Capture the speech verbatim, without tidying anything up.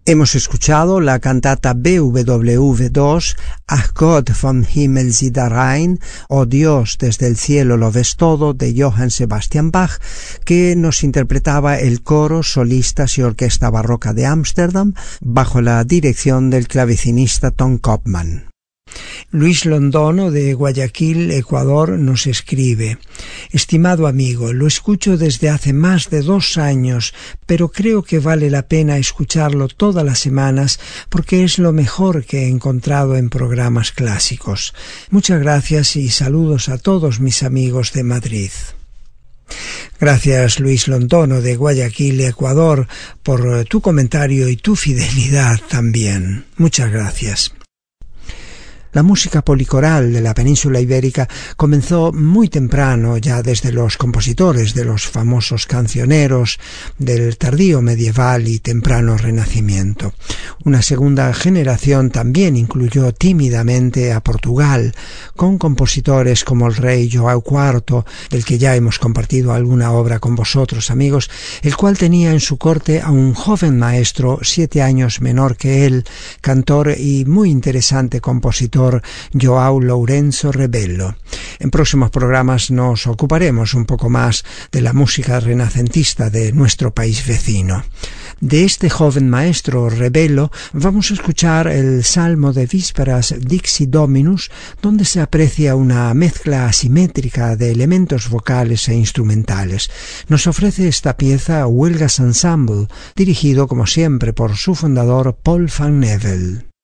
Hemos escuchado la cantata B W V dos, Ach Gott vom Himmel sieh da rein, o Dios desde el cielo lo ves todo, de Johann Sebastian Bach, que nos interpretaba el coro, solistas y orquesta barroca de Ámsterdam, bajo la dirección del clavecinista Tom Kopman. Luis Londono de Guayaquil, Ecuador, nos escribe: Estimado amigo, lo escucho desde hace más de dos años, pero creo que vale la pena escucharlo todas las semanas porque es lo mejor que he encontrado en programas clásicos. Muchas gracias y saludos a todos mis amigos de Madrid. Gracias, Luis Londono de Guayaquil, Ecuador, por tu comentario y tu fidelidad también. Muchas gracias. La música policoral de la península ibérica comenzó muy temprano, ya desde los compositores de los famosos cancioneros del tardío medieval y temprano renacimiento. Una segunda generación también incluyó tímidamente a Portugal, con compositores como el rey João cuarto, del que ya hemos compartido alguna obra con vosotros, amigos, el cual tenía en su corte a un joven maestro, siete años menor que él, cantor y muy interesante compositor, João Lourenço Rebelo. En próximos programas nos ocuparemos un poco más de la música renacentista de nuestro país vecino. De este joven maestro Rebelo vamos a escuchar el Salmo de Vísperas Dixi Dominus, donde se aprecia una mezcla asimétrica de elementos vocales e instrumentales. Nos ofrece esta pieza Huelgas Ensemble, dirigido como siempre por su fundador Paul van Nevel.